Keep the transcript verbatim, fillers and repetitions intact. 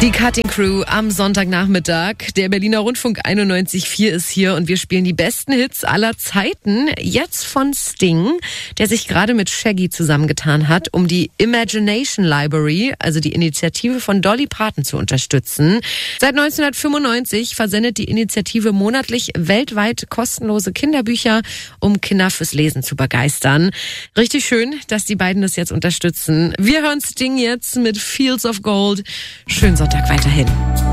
Die Cutting Crew am Sonntagnachmittag. Der Berliner Rundfunk einundneunzig Komma vier ist hier und wir spielen die besten Hits aller Zeiten. Jetzt von Sting, der sich gerade mit Shaggy zusammengetan hat, um die Imagination Library, also die Initiative von Dolly Parton, zu unterstützen. Seit neunzehnhundertfünfundneunzig versendet die Initiative monatlich weltweit kostenlose Kinderbücher, um Kinder fürs Lesen zu begeistern. Richtig schön, dass die beiden das jetzt unterstützen. Wir hören Sting jetzt mit Fields of Gold. Schönen Sonntag weiterhin.